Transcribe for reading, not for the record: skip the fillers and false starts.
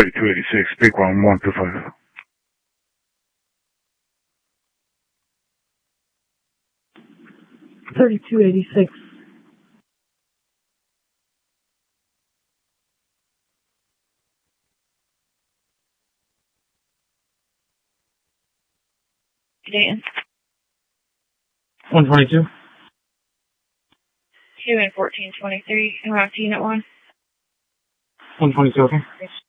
3286, speak 1125. 3286. Dayton. 122. 2 and 1423. Come out to Unit 1. 122, okay.